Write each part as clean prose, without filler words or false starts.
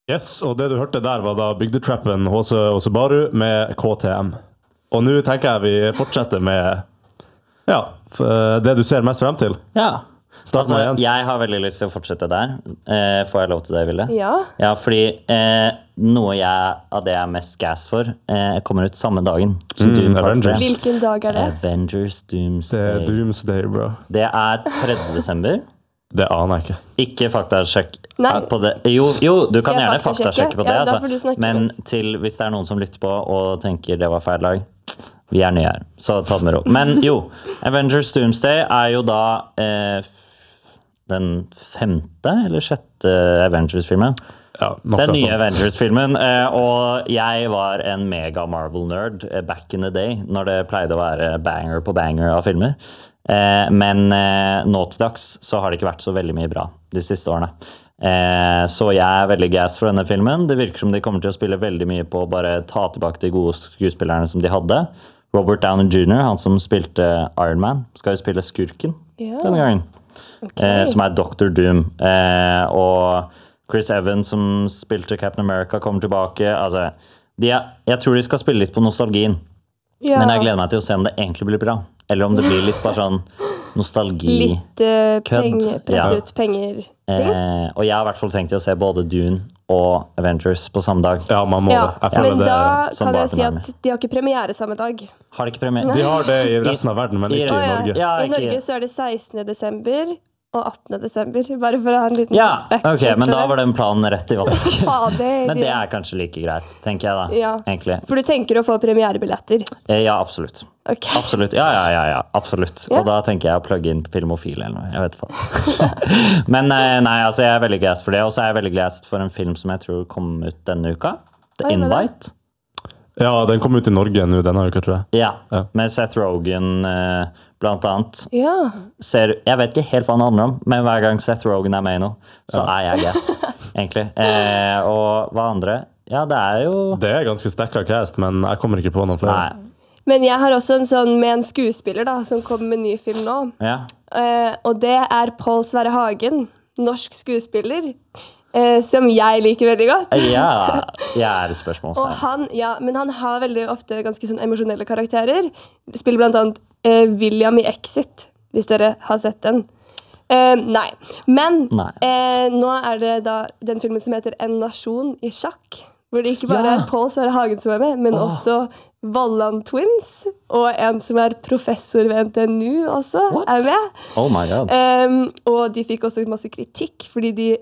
Yes, og det du hørte der var da Bygdetrappen Håse Åsebaru med KTM. Og nå tenker jeg vi fortsetter med det du ser mest frem til. Ja. Start med Jens. Jeg har veldig lyst til å fortsette der. Får jeg lov til det, Ville? Ja. Ja, fordi noe av det jeg er mest gas for, kommer ut samme dagen som Doom Part 3. Hvilken dag er det? Avengers Doomsday. Det er Doomsday, bro. Det er 3. desember. Det aner jeg ikke. Ikke faktasjekk Nei. på det. Jo, du kan Skal jeg gjerne faktasjekke på det. Ja, da får du snakke Men mens. hvis det er noen som lytter på og tenker det var feil dag, vi er nye her, så ta det med ro. Men jo, Avengers Doomsday er jo da den 5. eller 6. Avengers-filmen. Ja, Den nye Avengers-filmen, og jeg var en mega Marvel-nerd back in the day, når det pleide å være banger på banger av filmer. Men nå til dags så har det ikke vært så veldig mye bra de siste årene. Så jeg er veldig gas for denne filmen. Det virker som de kommer til å spille veldig mye på å bare ta tilbake de gode skuespillerne som de hadde. Robert Downey Jr., han som spilte Iron Man, skal jo spille skurken denne gangen. Som er Dr. Doom. Og Chris Evans som spilte Captain America kommer tilbake. Altså, jeg tror de skal spille litt på nostalgien. Ja. Men jeg gleder meg til å se om det egentlig blir bra. Eller om det blir litt bare sånn nostalgi. Litt presse ut penger. Og jeg har i hvert fall tenkt til å se både Dune og Avengers på samme dag. Ja, man må det. Jeg føler Men det da som kan jeg si bartender. at de har ikke premiere samme dag. Har de ikke premiere? De har det i resten av verden, men ikke i Norge. Ja, I ikke- Norge så er det 16. desember og 18. desember. Bare for å ha en liten Ja, ok, backcheck men på da det. var den planen rett i vask. Fader. Men det er kanskje like greit, tenker jeg da, Ja. egentlig. For du tenker å få premierebilletter? Ja, absolutt. Ok. Absolutt, ja, absolutt. Ja. Og da tenker jeg å plugge inn Filmofil eller noe, jeg vet ikke. Men nei, altså jeg er veldig gassed for det, og så er jeg veldig gassed for en film som jeg tror kom ut denne uka. The Oi, hva da? Invite. Ja, den kom ut i Norge nå denne uka, tror jeg. Ja, med Seth Rogen blant annet. Ja. Jeg vet ikke helt hva den handler om, men hver gang Seth Rogen er med i noe, så er jeg gassed, egentlig. Og hva andre? Ja, det er jo... Det er ganske stekka cast, men jeg kommer ikke på noen flere. Nei, Men jeg har også en sånn med en skuespiller da, som kommer med en ny film nå. ja. Og det er Pål Sverre Hagen, norsk skuespiller, som jeg liker veldig godt. Ja, jeg er et Og spørsmålstegn. men han har veldig ofte ganske sånn emosjonelle karakterer. Spiller blant annet William i Exit, hvis dere har sett den. Nei. Men Nei. nå er det da den filmen som heter En nasjon i sjakk. Hvor det ikke bare Ja. er Pål Sverre Hagen som er med, men også Vollan Twins. Og en som er professor ved NTNU også er med. Oh my god. Og de fikk også masse kritikk, fordi de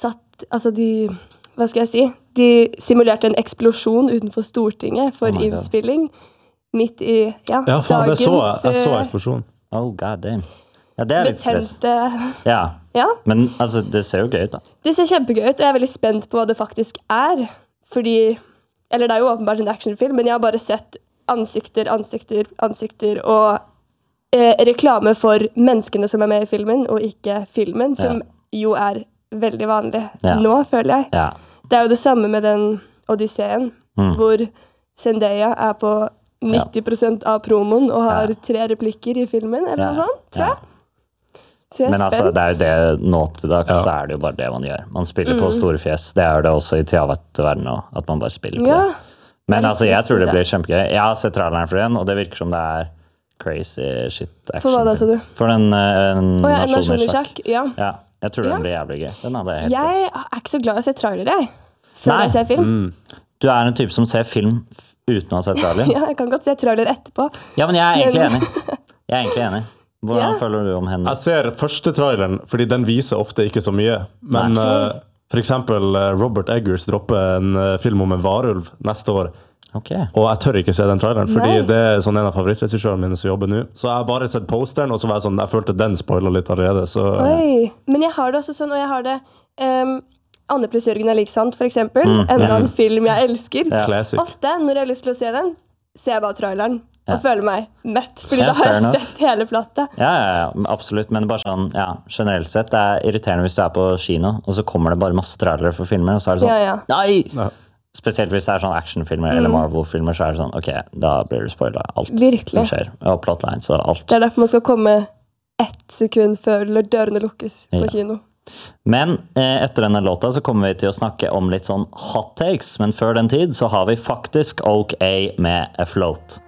hva skal jeg si? De simulerte en eksplosjon utenfor Stortinget for Oh my God. innspilling. Midt i Ja, faen, jeg så dagens eksplosjon. Oh god damn. Ja, det er litt stress. betente. Ja, Ja, men altså, det ser jo gøy ut da. det ser kjempegøy ut, og jeg er veldig spent på hva det faktisk er. Fordi, eller det er jo åpenbart en actionfilm, men jeg har bare sett ansikter og reklame for menneskene som er med i filmen, og ikke filmen, som jo er veldig vanlig nå, føler jeg. Ja. Det er jo det samme med den Odysseen, hvor Zendaya er på 90% av promoen og har 3 replikker i filmen, eller noe sånt, tror jeg. Så jeg er Men altså, spent. det er jo det nå til dags, så er det jo bare det man gjør. Man spiller på store fjes. Det er det også i Tiavet-verden nå, at man bare spiller på Ja. det. Men altså, jeg tror det trist, blir kjempegøy. Jeg har sett traileren for den, og det virker som det er crazy shit action. For hva da, sa du? For den En nasjon nasjonen i sjakk, ja. Ja, jeg tror den Ja. blir jævlig gøy. Den hadde jeg helt Jeg er ikke så glad i å se trailere, før jeg ser film. Du er en type som ser film uten å ha sett trailer. Ja, jeg kan godt se trailer etterpå. Ja, men jeg er egentlig Men- enig. Jeg er egentlig enig. Hvordan Ja. føler du om henne? Jeg ser første traileren, fordi den viser ofte ikke så mye. Men for eksempel Robert Eggers dropper en film om en varulv neste år. Ok. Og jeg tør ikke se den traileren, fordi Nei. det er sånn en av favorittregissørene mine som jobber nå. Så jeg har bare sett posteren, og så var jeg sånn, jeg følte den spoilet litt allerede. Så Oi. Men jeg har det også sånn, og jeg har det Anne pluss Jørgen er lik sant, for eksempel. Enda en film jeg elsker. classic. Ofte, når jeg har lyst til å se den, ser jeg bare traileren. Og føler meg mett, fordi Ja, da har fair jeg enough. sett hele plottet. Ja, absolutt. Men bare sånn, generelt sett, det er irriterende hvis du er på kino, og så kommer det bare masse trailere for filmer, og så er det sånn, Ja. nei! Ja. Spesielt hvis det er sånn actionfilmer eller Marvel-filmer, så er det sånn, ok, da blir du spoilet alt Virkelig. som skjer. Og plotlines og alt. Det er derfor man skal komme 1 sekund før dørene lukkes på Ja. kino. Men etter denne låta så kommer vi til å snakke om litt sånn hot takes, men før den tid så har vi faktisk OK med Afloat.